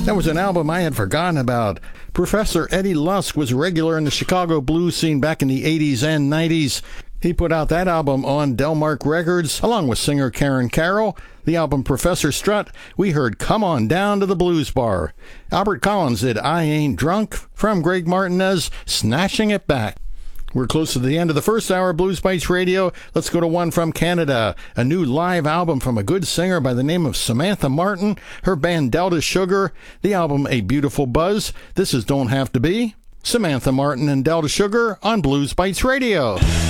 That was an album I had forgotten about. Professor Eddie Lusk was a regular in the Chicago blues scene back in the 80s and 90s. He put out that album on Delmark Records, along with singer Karen Carroll. The album Professor Strut, we heard Come On Down to the Blues Bar. Albert Collins did I Ain't Drunk from Greg Martinez, Snatching It Back. We're close to the end of the first hour of Blues Bites Radio. Let's go to one from Canada. A new live album from a good singer by the name of Samantha Martin. Her band Delta Sugar. The album A Beautiful Buzz. This is Don't Have to Be. Samantha Martin and Delta Sugar on Blues Bites Radio.